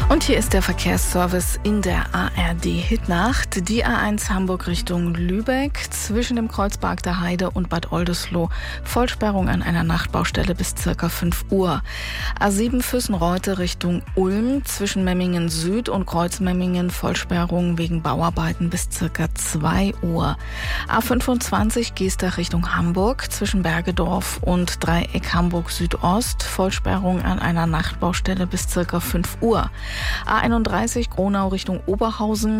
Und hier ist der Verkehrsservice in der ARD Hitnacht. Die A1 Hamburg Richtung Lübeck zwischen dem Kreuzberg der Heide und Bad Oldesloe. Vollsperrung an einer Nachtbaustelle bis circa 5 Uhr. A7 Füssenreute Richtung Ulm zwischen Memmingen Süd und Kreuzmemmingen. Vollsperrung wegen Bauarbeiten bis circa 2 Uhr. A25 Geestach Richtung Hamburg zwischen Bergedorf und Dreieck Hamburg Südost. Vollsperrung an einer Nachtbaustelle bis circa 5 Uhr. A31 Gronau Richtung Oberhausen